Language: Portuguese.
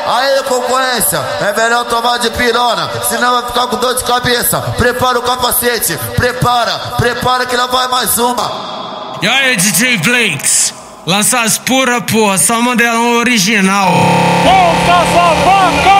Aí, concorrência, é melhor tomar de pirona, senão vai ficar com dor de cabeça. Prepara o capacete, prepara que lá vai mais uma. E aí, DJ Blakes, lança as pura, porra, só modelão original. Volta, vaca!